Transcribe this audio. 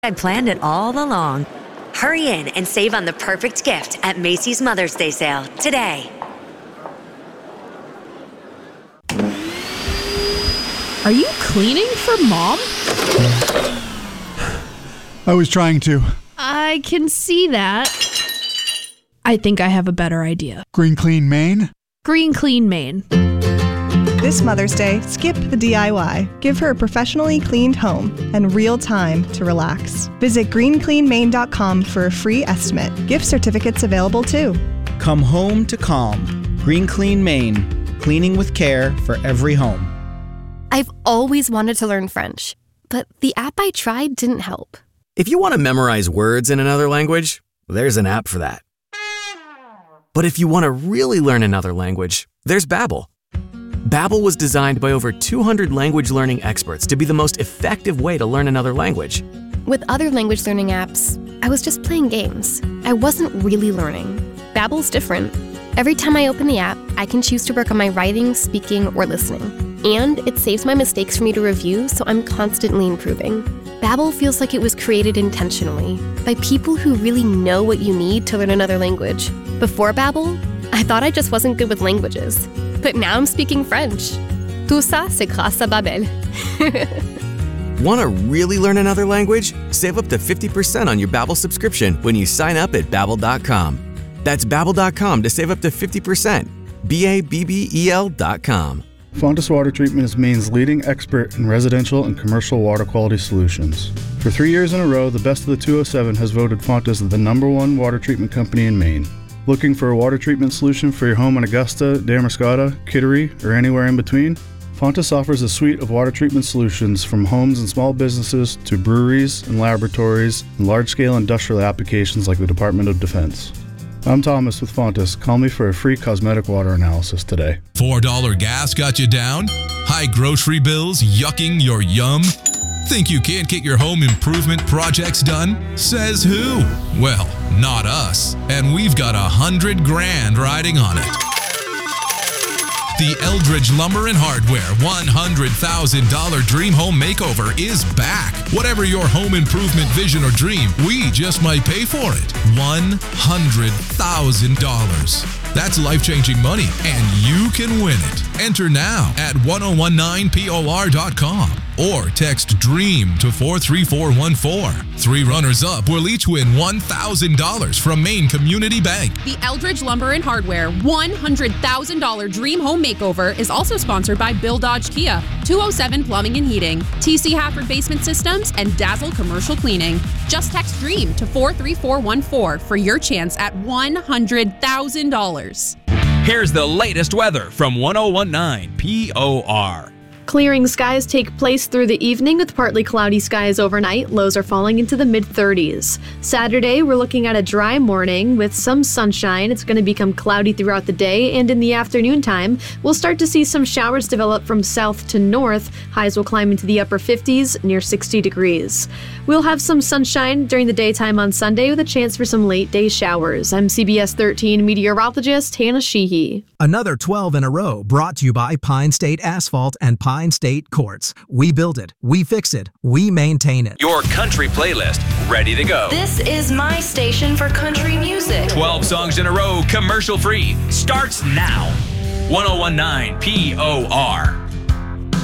I planned it all along. Hurry in and save on the perfect gift at Macy's Mother's Day sale today. Are you cleaning for Mom? I was trying to. I can see that. I think I have a better idea. Green Clean Maine? Green Clean Maine. This Mother's Day, skip the DIY. Give her a professionally cleaned home and real time to relax. Visit greencleanmaine.com for a free estimate. Gift certificates available too. Come home to calm. Green Clean Maine. Cleaning with care for every home. I've always wanted to learn French, but the app I tried didn't help. If you want to memorize words in another language, there's an app for that. But if you want to really learn another language, there's Babbel. Babbel was designed by over 200 language learning experts to be the most effective way to learn another language. With other language learning apps, I was just playing games. I wasn't really learning. Babbel's different. Every time I open the app, I can choose to work on my writing, speaking, or listening. And it saves my mistakes for me to review, so I'm constantly improving. Babbel feels like it was created intentionally by people who really know what you need to learn another language. Before Babbel, I thought I just wasn't good with languages. But now I'm speaking French. Tout ça, c'est grâce à Babbel. Want to really learn another language? Save up to 50% on your Babbel subscription when you sign up at Babbel.com. That's Babbel.com to save up to 50%. Babbel.com. Fontis Water Treatment is Maine's leading expert in residential and commercial water quality solutions. For 3 years in a row, the Best of the 207 has voted Fontis the #1 water treatment company in Maine. Looking for a water treatment solution for your home in Augusta, Damariscotta, Kittery, or anywhere in between? Fontis offers a suite of water treatment solutions from homes and small businesses to breweries and laboratories and large-scale industrial applications like the Department of Defense. I'm Thomas with Fontis. Call me for a free cosmetic water analysis today. $4 gas got you down? High grocery bills yucking your yum? Think you can't get your home improvement projects done? Says who? Well, not us. And we've got $100,000 riding on it. The Eldridge Lumber and Hardware $100,000 Dream Home Makeover is back. Whatever your home improvement vision or dream, we just might pay for it. $100,000. That's life-changing money, and you can win it. Enter now at 1019por.com or text DREAM to 43414. 3 runners-up will each win $1,000 from Maine Community Bank. The Eldridge Lumber and Hardware $100,000 Dream Home Makeover is also sponsored by Bill Dodge Kia, 207 Plumbing and Heating, TC Hafford Basement Systems, and Dazzle Commercial Cleaning. Just text DREAM to 43414 for your chance at $100,000. Here's the latest weather from 1019 POR. Clearing skies take place through the evening with partly cloudy skies overnight. Lows are falling into the mid-30s. Saturday, we're looking at a dry morning with some sunshine. It's going to become cloudy throughout the day, and in the afternoon time, we'll start to see some showers develop from south to north. Highs will climb into the upper 50s, near 60 degrees. We'll have some sunshine during the daytime on Sunday with a chance for some late-day showers. I'm CBS 13 meteorologist Hannah Sheehy. Another 12 in a row brought to you by Pine State Asphalt and Pine State Quartz. We build it, we fix it, we maintain it. Your country playlist, ready to go. This is my station for country music. 12 songs in a row, commercial free, starts now. 1019 POR.